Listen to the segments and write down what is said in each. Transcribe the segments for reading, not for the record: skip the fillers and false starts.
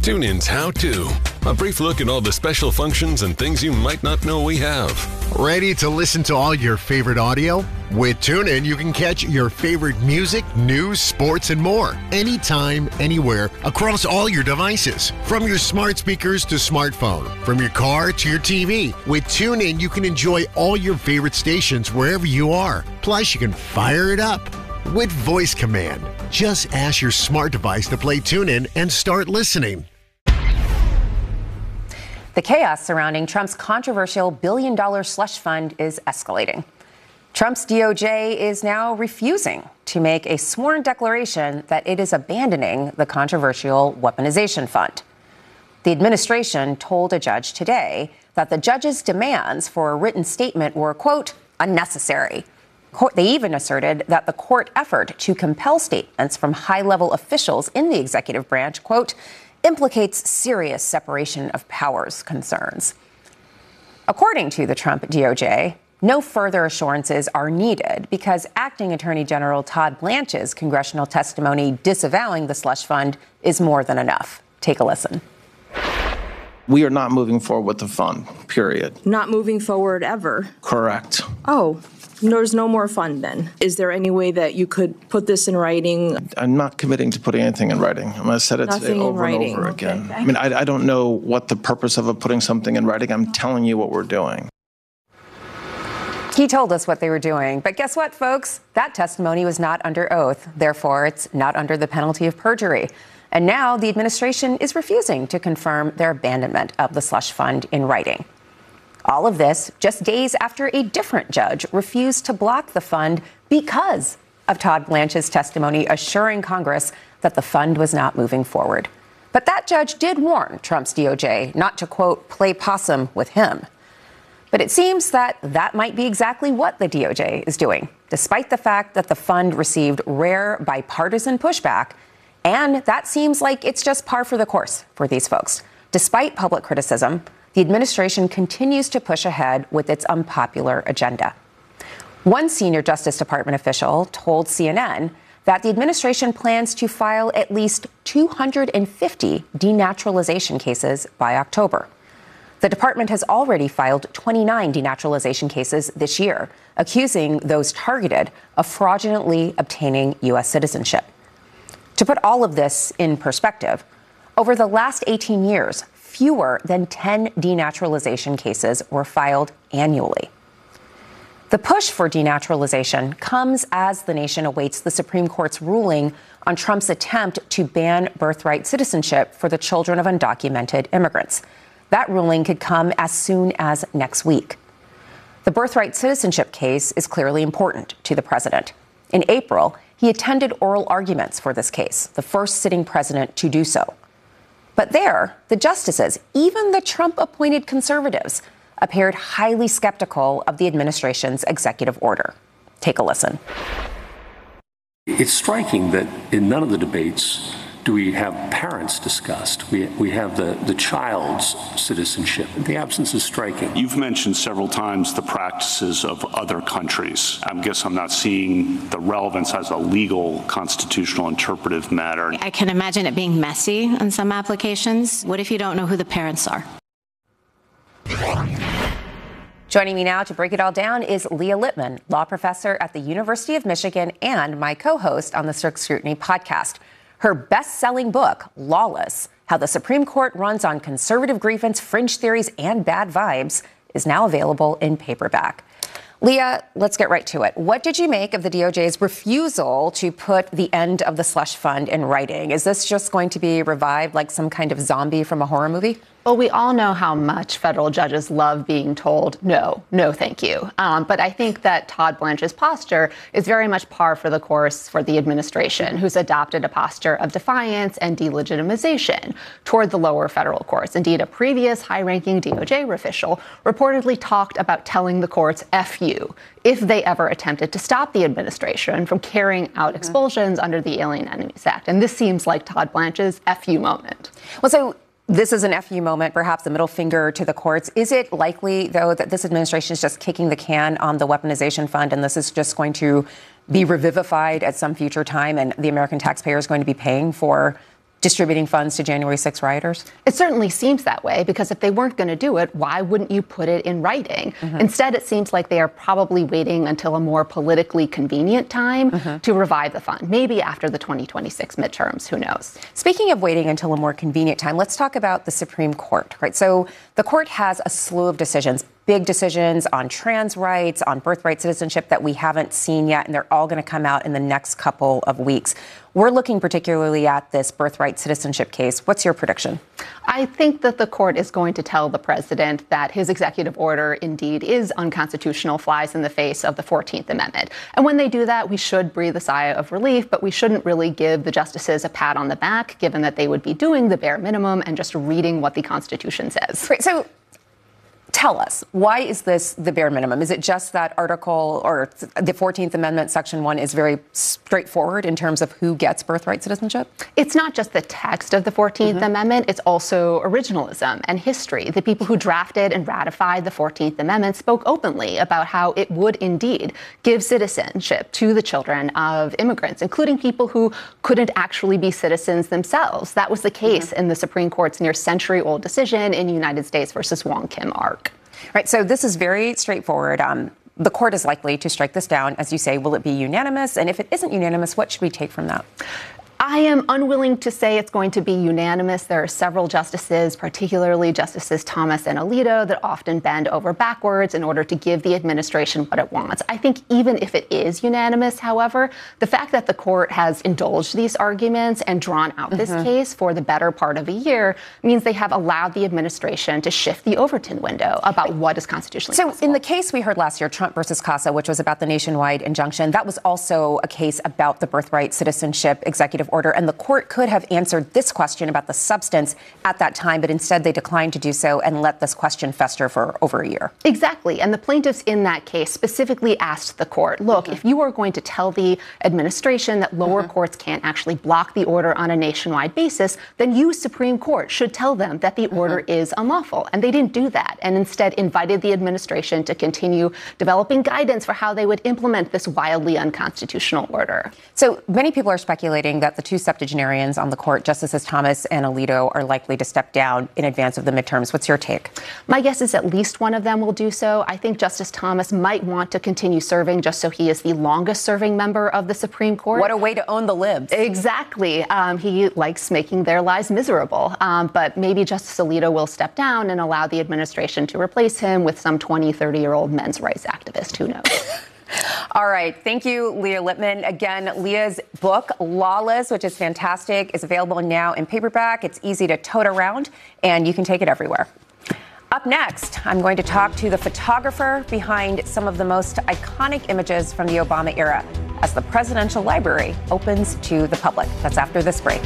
TuneIn's How To. A brief look at all the special functions and things you might not know we have. Ready to listen to all your favorite audio? With TuneIn, you can catch your favorite music, news, sports, and more. Anytime, anywhere, across all your devices. From your smart speakers to smartphone. From your car to your TV. With TuneIn, you can enjoy all your favorite stations wherever you are. Plus, you can fire it up with voice command. Just ask your smart device to play TuneIn and start listening. The chaos surrounding Trump's controversial billion-dollar slush fund is escalating. Trump's DOJ is now refusing to make a sworn declaration that it is abandoning the controversial weaponization fund. The administration told a judge today that the judge's demands for a written statement were, quote, unnecessary. They even asserted that the court effort to compel statements from high-level officials in the executive branch, quote, implicates serious separation of powers concerns. According to the Trump DOJ, no further assurances are needed because Acting Attorney General Todd Blanche's congressional testimony disavowing the slush fund is more than enough. Take a listen. We are not moving forward with the fund, period. Not moving forward ever? Correct. Oh. There's no more fund then. Is there any way that you could put this in writing? I'm not committing to putting anything in writing. I'm going to say it today over and over again. I mean, I don't know what the purpose of putting something in writing. I'm telling you what we're doing. He told us what they were doing. But guess what, folks? That testimony was not under oath. Therefore, it's not under the penalty of perjury. And now the administration is refusing to confirm their abandonment of the slush fund in writing. All of this just days after a different judge refused to block the fund because of Todd Blanche's testimony assuring Congress that the fund was not moving forward. But that judge did warn Trump's DOJ not to, quote, play possum with him. But it seems that that might be exactly what the DOJ is doing, despite the fact that the fund received rare bipartisan pushback. And that seems like it's just par for the course for these folks. Despite public criticism, the administration continues to push ahead with its unpopular agenda. One senior Justice Department official told CNN that the administration plans to file at least 250 denaturalization cases by October. The department has already filed 29 denaturalization cases this year, accusing those targeted of fraudulently obtaining U.S. citizenship. To put all of this in perspective, over the last 18 years, fewer than 10 denaturalization cases were filed annually. The push for denaturalization comes as the nation awaits the Supreme Court's ruling on Trump's attempt to ban birthright citizenship for the children of undocumented immigrants. That ruling could come as soon as next week. The birthright citizenship case is clearly important to the president. In April, he attended oral arguments for this case, the first sitting president to do so. But there, the justices, even the Trump-appointed conservatives, appeared highly skeptical of the administration's executive order. Take a listen. It's striking that in none of the debates do we have parents discussed. We have the child's citizenship. The absence is striking. You've mentioned several times the practices of other countries. I guess I'm not seeing the relevance as a legal, constitutional, interpretive matter. I can imagine it being messy in some applications. What if you don't know who the parents are? Joining me now to break it all down is Leah Lippman, law professor at the University of Michigan and my co-host on the Strict Scrutiny podcast. Her best-selling book, Lawless, How the Supreme Court Runs on Conservative Grievance, Fringe Theories, and Bad Vibes, is now available in paperback. Leah, let's get right to it. What did you make of the DOJ's refusal to put the end of the slush fund in writing? Is this just going to be revived like some kind of zombie from a horror movie? Well, we all know how much federal judges love being told, no, thank you. But I think that Todd Blanche's posture is very much par for the course for the administration, who's adopted a posture of defiance and delegitimization toward the lower federal courts. Indeed, a previous high-ranking DOJ official reportedly talked about telling the courts F you if they ever attempted to stop the administration from carrying out expulsions under the Alien Enemies Act. And this seems like Todd Blanche's F you moment. Well, so this is an FU moment, perhaps a middle finger to the courts. Is it likely, though, that this administration is just kicking the can on the weaponization fund and this is just going to be revivified at some future time and the American taxpayer is going to be paying for distributing funds to January 6 rioters? It certainly seems that way, because if they weren't going to do it, why wouldn't you put it in writing? Instead, it seems like they are probably waiting until a more politically convenient time to revive the fund, maybe after the 2026 midterms. Who knows? Speaking of waiting until a more convenient time, let's talk about the Supreme Court, right? So the court has a slew of decisions, big decisions on trans rights, on birthright citizenship that we haven't seen yet, and they're all going to come out in the next couple of weeks. We're looking particularly at this birthright citizenship case. What's your prediction? I think that the court is going to tell the president that his executive order indeed is unconstitutional, flies in the face of the 14th Amendment. And when they do that, we should breathe a sigh of relief, but we shouldn't really give the justices a pat on the back, given that they would be doing the bare minimum and just reading what the Constitution says. Right, so tell us, why is this the bare minimum? Is it just that article or the 14th Amendment, Section 1 is very straightforward in terms of who gets birthright citizenship? It's not just the text of the 14th Amendment. It's also originalism and history. The people who drafted and ratified the 14th Amendment spoke openly about how it would indeed give citizenship to the children of immigrants, including people who couldn't actually be citizens themselves. That was the case in the Supreme Court's near century-old decision in United States versus Wong Kim Ark. Right, so this is very straightforward. The court is likely to strike this down. As you say, will it be unanimous? And if it isn't unanimous, what should we take from that? I am unwilling to say it's going to be unanimous. There are several justices, particularly Justices Thomas and Alito, that often bend over backwards in order to give the administration what it wants. I think even if it is unanimous, however, the fact that the court has indulged these arguments and drawn out this case for the better part of a year means they have allowed the administration to shift the Overton window about what is constitutionally possible. So in the case we heard last year, Trump versus Casa, which was about the nationwide injunction, that was also a case about the birthright citizenship executive order, and the court could have answered this question about the substance at that time, but instead they declined to do so and let this question fester for over a year. Exactly. And the plaintiffs in that case specifically asked the court, look, if you are going to tell the administration that lower courts can't actually block the order on a nationwide basis, then you, Supreme Court, should tell them that the order is unlawful. And they didn't do that, and instead invited the administration to continue developing guidance for how they would implement this wildly unconstitutional order. So many people are speculating that the two septuagenarians on the court, Justices Thomas and Alito, are likely to step down in advance of the midterms. What's your take? My guess is at least one of them will do so. I think Justice Thomas might want to continue serving just so he is the longest serving member of the Supreme Court. What a way to own the libs. Exactly. He likes making their lives miserable. But maybe Justice Alito will step down and allow the administration to replace him with some 20, 30-year-old men's rights activist. Who knows? All right. Thank you, Leah Lippman. Again, Leah's book, Lawless, which is fantastic, is available now in paperback. It's easy to tote around, and you can take it everywhere. Up next, I'm going to talk to the photographer behind some of the most iconic images from the Obama era as the Presidential Library opens to the public. That's after this break.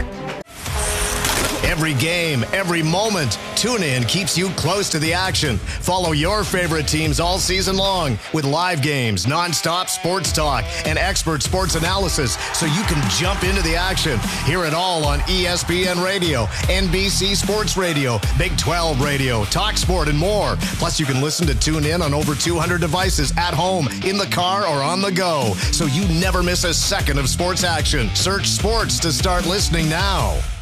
Every game, every moment, TuneIn keeps you close to the action. Follow your favorite teams all season long with live games, nonstop sports talk, and expert sports analysis so you can jump into the action. Hear it all on ESPN Radio, NBC Sports Radio, Big 12 Radio, Talk Sport, and more. Plus, you can listen to TuneIn on over 200 devices at home, in the car, or on the go, so you never miss a second of sports action. Search sports to start listening now.